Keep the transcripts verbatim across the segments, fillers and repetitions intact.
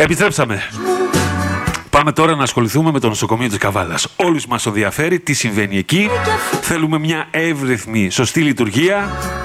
Επιστρέψαμε. Πάμε τώρα να ασχοληθούμε με το νοσοκομείο της Καβάλας. Όλους μας ενδιαφέρει τι συμβαίνει εκεί. Θέλουμε μια εύρυθμη, σωστή λειτουργία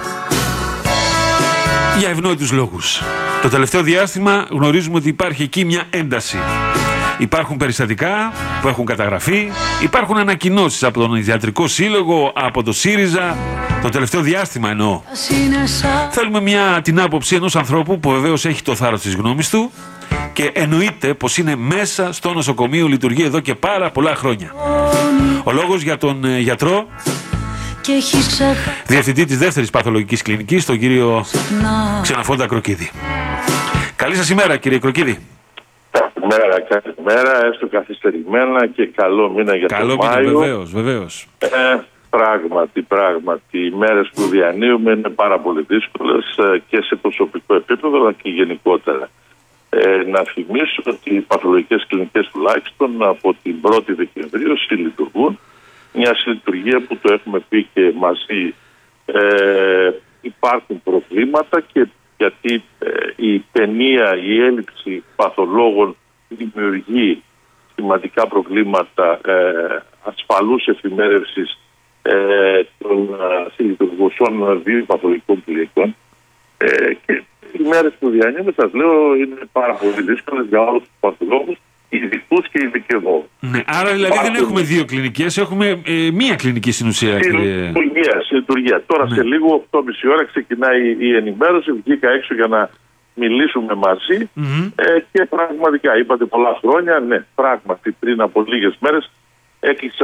για ευνόητους λόγους. Το τελευταίο διάστημα γνωρίζουμε ότι υπάρχει εκεί μια ένταση. Υπάρχουν περιστατικά που έχουν καταγραφεί, υπάρχουν ανακοινώσεις από τον Ιδιατρικό Σύλλογο, από το ΣΥΡΙΖΑ, το τελευταίο διάστημα εννοώ. Θέλουμε μια, την άποψη ενός ανθρώπου που βεβαίως έχει το θάρρος της γνώμης του και εννοείται πως είναι μέσα στο νοσοκομείο, λειτουργεί εδώ και πάρα πολλά χρόνια. Ο λόγος για τον ε, γιατρό, διευθυντή της δεύτερης παθολογικής κλινικής, τον κύριο Ξενοφόντα Κροκίδη. Καλή σας ημέρα, κύριε Κροκίδη. Καλημέρα, καλημέρα, έστω καθυστερημένα και καλό μήνα για καλό τον μήνα, Μάιο. βεβαίως, βεβαίως. Ε, πράγματι, πράγματι, οι μέρες που διανύουμε είναι πάρα πολύ δύσκολες ε, και σε προσωπικό επίπεδο αλλά και γενικότερα. Ε, να θυμίσω ότι οι παθολογικές κλινικές τουλάχιστον από την πρώτη Δεκεμβρίου συλλειτουργούν. Μια συλλειτουργία που το έχουμε πει και μαζί, ε, υπάρχουν προβλήματα και γιατί ε, η παινία, η έλλειψη παθολόγων δημιουργεί σημαντικά προβλήματα ε, ασφαλούς εφημέρευσης ε, των ε, συλλειτουργουσών δύο παθολογικών κλινικών ε, και οι μέρες που διανύουμε, σας λέω, είναι πάρα πολύ δύσκολες για όλους τους παθολόγους, ειδικούς και ειδικευόμενους. Ναι, άρα δηλαδή υπάρχουν... δεν έχουμε δύο κλινικές, έχουμε ε, μία κλινική στην ουσία. Λειτουργία, λειτουργία. Τώρα ναι. Σε λίγο, οκτώ και μισή ώρα, ξεκινάει η ενημέρωση. Βγήκα έξω για να μιλήσουμε μαζί mm-hmm. ε, και πραγματικά είπατε πολλά χρόνια. Ναι, πράγματι πριν από λίγες μέρες έκλεισα